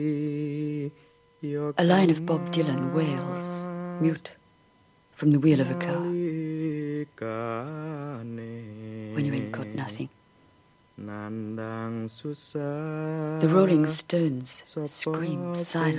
A line of Bob Dylan wails, mute, from the wheel of a car. When you ain't got nothing. The Rolling Stones scream silent.